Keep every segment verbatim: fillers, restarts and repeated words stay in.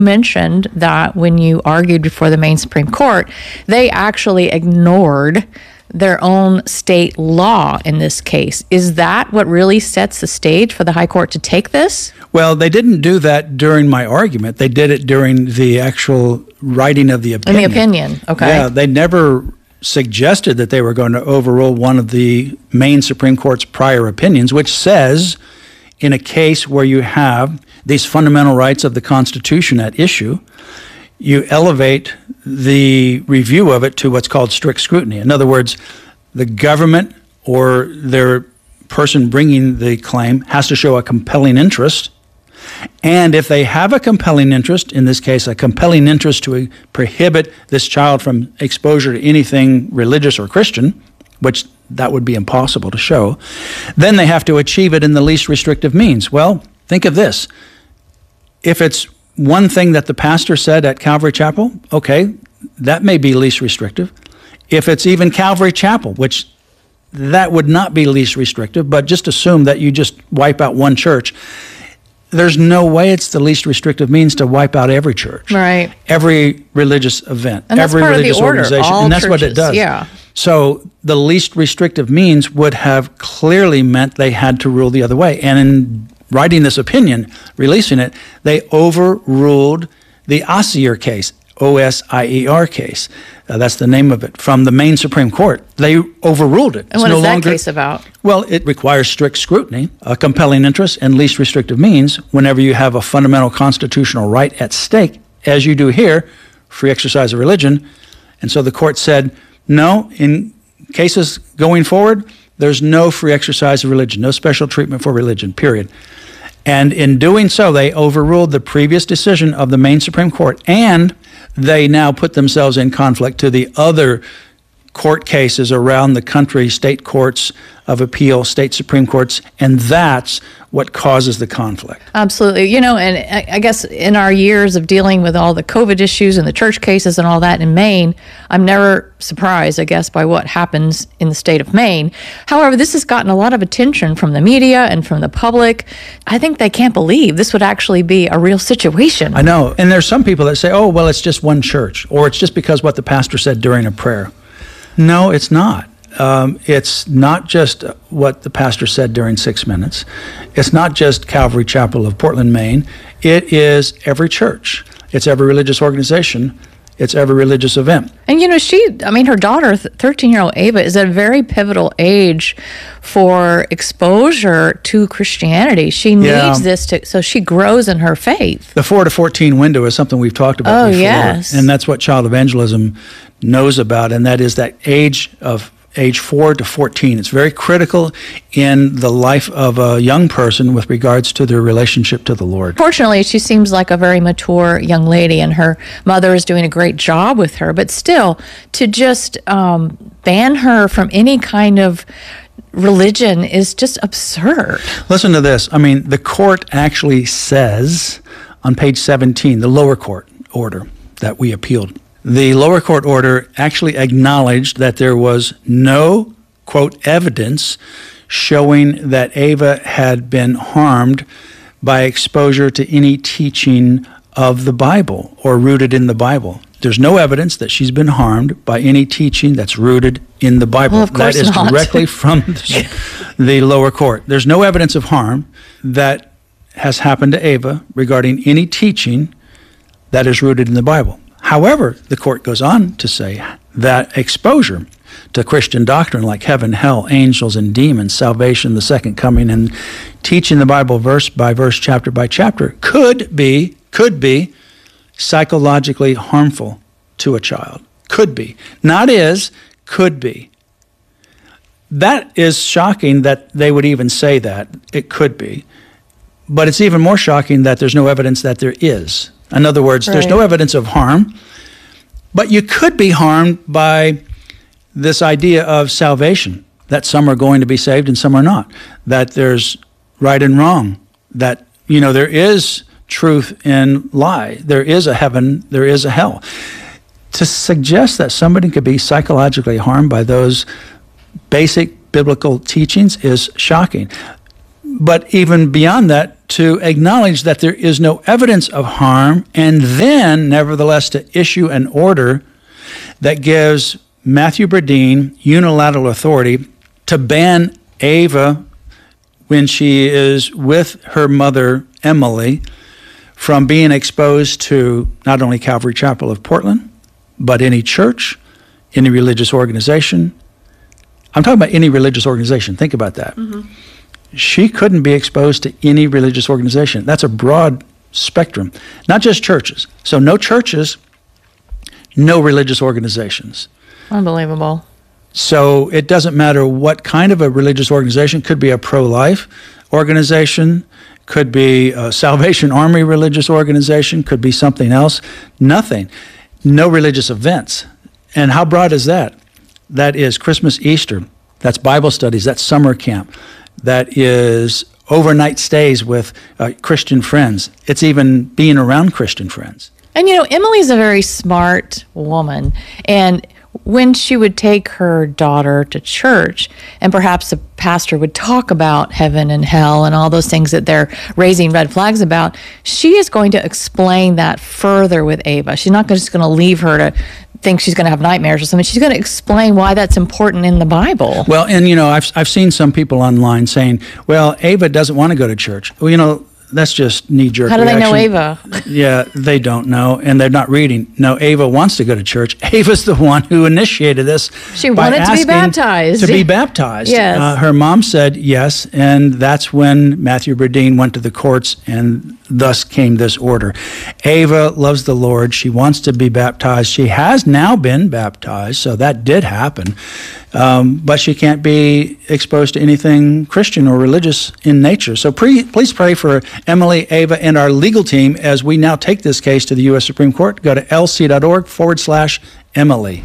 mentioned that when you argued before the Maine Supreme Court, they actually ignored their own state law in this case. Is that what really sets the stage for the High Court to take this? Well, they didn't do that during my argument. They did it during the actual writing of the opinion. In the opinion, okay. Yeah, they never suggested that they were going to overrule one of the Maine Supreme Court's prior opinions, which says in a case where you have these fundamental rights of the Constitution at issue, you elevate the review of it to what's called strict scrutiny. In other words, the government or their person bringing the claim has to show a compelling interest. And if they have a compelling interest, in this case, a compelling interest to prohibit this child from exposure to anything religious or Christian, which that would be impossible to show, then they have to achieve it in the least restrictive means. Well, think of this. If it's one thing that the pastor said at Calvary Chapel, okay, that may be least restrictive. If it's even Calvary Chapel, which that would not be least restrictive, but just assume that you just wipe out one church, there's no way it's the least restrictive means to wipe out every church. Right. Every religious event, and that's every part religious of the order. organization. All and that's churches, what it does. Yeah. So the least restrictive means would have clearly meant they had to rule the other way. And in writing this opinion, releasing it, they overruled the Osier case, O S I E R case. Uh, that's the name of it, from the Maine Supreme Court. They overruled it. And it's what no is that longer, case about? Well, it requires strict scrutiny, a compelling interest, and least restrictive means whenever you have a fundamental constitutional right at stake, as you do here, free exercise of religion. And so the court said, no, in cases going forward, there's no free exercise of religion, no special treatment for religion, period. And in doing so, they overruled the previous decision of the Maine Supreme Court, and they now put themselves in conflict to the other court cases around the country, state courts of appeal, state Supreme Courts, and that's what causes the conflict. Absolutely. You know, and I guess in our years of dealing with all the COVID issues and the church cases and all that in Maine, I'm never surprised, I guess, by what happens in the state of Maine. However, this has gotten a lot of attention from the media and from the public. I think they can't believe this would actually be a real situation. I know. And there's some people that say, oh, well, it's just one church, or it's just because what the pastor said during a prayer. No, it's not. Um, it's not just what the pastor said during six minutes. It's not just Calvary Chapel of Portland, Maine. It is every church. It's every religious organization. It's every religious event. And, you know, she, I mean, her daughter, thirteen-year-old Ava, is at a very pivotal age for exposure to Christianity. She needs Yeah. this to, so she grows in her faith. The four to fourteen window is something we've talked about Oh, before. yes. And that's what child evangelism knows about, and that is that age of age four to fourteen. It's very critical in the life of a young person with regards to their relationship to the Lord. Fortunately, she seems like a very mature young lady, and her mother is doing a great job with her. But still, to just um, ban her from any kind of religion is just absurd. Listen to this. I mean, the court actually says on page seventeen, the lower court order that we appealed, the lower court order actually acknowledged that there was no, quote, evidence showing that Ava had been harmed by exposure to any teaching of the Bible or rooted in the Bible. There's no evidence that she's been harmed by any teaching that's rooted in the Bible. Well, of course that is not. directly from the, the lower court. There's no evidence of harm that has happened to Ava regarding any teaching that is rooted in the Bible. However, the court goes on to say that exposure to Christian doctrine like heaven, hell, angels, and demons, salvation, the second coming, and teaching the Bible verse by verse, chapter by chapter could be, could be psychologically harmful to a child. Could be. Not is, could be. That is shocking that they would even say that. It could be. But it's even more shocking that there's no evidence that there is. In other words, right. There's no evidence of harm, but you could be harmed by this idea of salvation, that some are going to be saved and some are not, that there's right and wrong, that, you know, there is truth and lie, there is a heaven, there is a hell. To suggest that somebody could be psychologically harmed by those basic biblical teachings is shocking. But even beyond that, to acknowledge that there is no evidence of harm, and then, nevertheless, to issue an order that gives Matthew Bradeen unilateral authority to ban Ava, when she is with her mother, Emily, from being exposed to not only Calvary Chapel of Portland, but any church, any religious organization. I'm talking about any religious organization. Think about that. Mm-hmm. She couldn't be exposed to any religious organization. That's a broad spectrum, not just churches. So no churches, no religious organizations. Unbelievable. So it doesn't matter what kind of a religious organization. Could be a pro-life organization, could be a Salvation Army religious organization, could be something else. Nothing. No religious events. And how broad is that? That is Christmas, Easter. That's Bible studies. That's summer camp. That is overnight stays with uh, Christian friends. It's even being around Christian friends. And, you know, Emily's a very smart woman. And when she would take her daughter to church, and perhaps the pastor would talk about heaven and hell and all those things that they're raising red flags about, she is going to explain that further with Ava. She's not just going to leave her to think she's going to have nightmares or something. She's going to explain why that's important in the Bible. Well, and, you know, I've, I've seen some people online saying, well, Ava doesn't want to go to church. Well, you know, that's just knee-jerk How do reaction. they know Ava? Yeah, they don't know, and they're not reading. No, Ava wants to go to church. Ava's the one who initiated this. She wanted to be baptized. To be baptized. Yes. Uh, her mom said yes, and that's when Matthew Bradeen went to the courts, and thus came this order. Ava loves the Lord. She wants to be baptized. She has now been baptized, so that did happen. Um, but she can't be exposed to anything Christian or religious in nature. So pre- please pray for Emily, Ava, and our legal team as we now take this case to the U S Supreme Court. Go to lc.org forward slash Emily.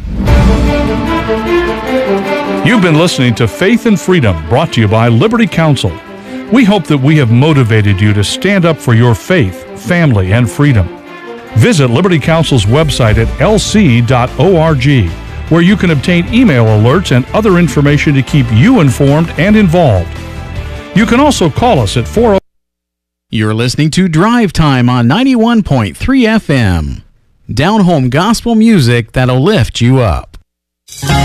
You've been listening to Faith and Freedom, brought to you by Liberty Counsel. We hope that we have motivated you to stand up for your faith, family, and freedom. Visit Liberty Counsel's website at l c dot org, where you can obtain email alerts and other information to keep you informed and involved. You can also call us at four oh. You're listening to Drive Time on ninety-one point three F M. Down-home gospel music that'll lift you up.